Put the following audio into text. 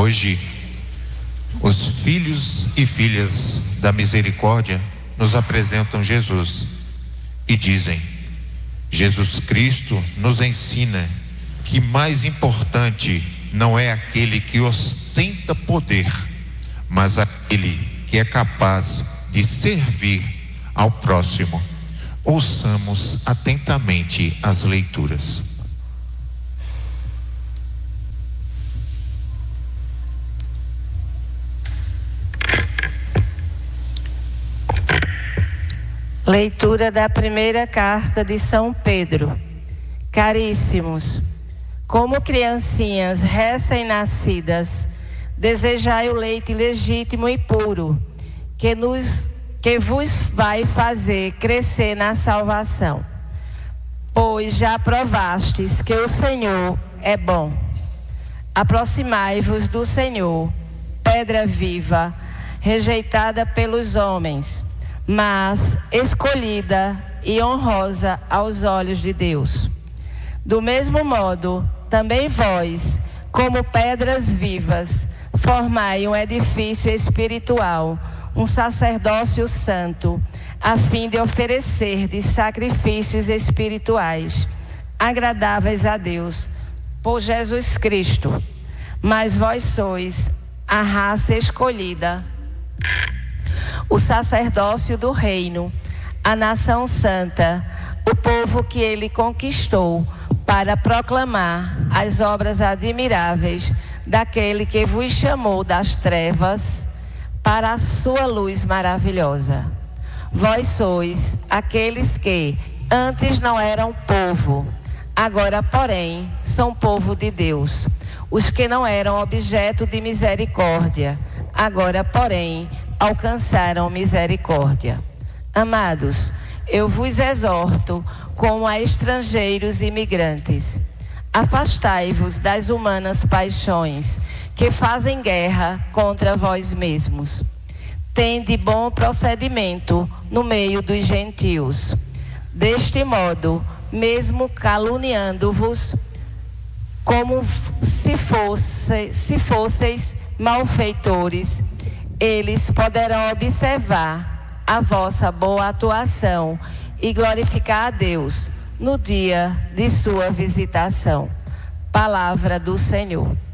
Hoje, os filhos e filhas da misericórdia nos apresentam Jesus e dizem: Jesus Cristo nos ensina que mais importante não é aquele que ostenta poder, mas aquele que é capaz de servir ao próximo. Ouçamos atentamente as leituras. Leitura da primeira carta de São Pedro. Caríssimos, como criancinhas recém-nascidas, desejai o leite legítimo e puro, que vos vai fazer crescer na salvação. Pois já provastes que o Senhor é bom. Aproximai-vos do Senhor, pedra viva, rejeitada pelos homens, mas escolhida e honrosa aos olhos de Deus. Do mesmo modo, também vós, como pedras vivas, formai um edifício espiritual, um sacerdócio santo, a fim de oferecerdes sacrifícios espirituais, agradáveis a Deus, por Jesus Cristo. Mas vós sois a raça escolhida, o sacerdócio do reino, a nação santa, o povo que ele conquistou, para proclamar as obras admiráveis daquele que vos chamou das trevas para a sua luz maravilhosa. Vós sois aqueles que antes não eram povo, agora, porém, são povo de Deus. Os que não eram objeto de misericórdia, agora, porém, alcançaram misericórdia. Amados, eu vos exorto como a estrangeiros e imigrantes. Afastai-vos das humanas paixões que fazem guerra contra vós mesmos. Tende bom procedimento no meio dos gentios. Deste modo, mesmo caluniando-vos, como se fosseis malfeitores, eles poderão observar a vossa boa atuação e glorificar a Deus no dia de sua visitação. Palavra do Senhor.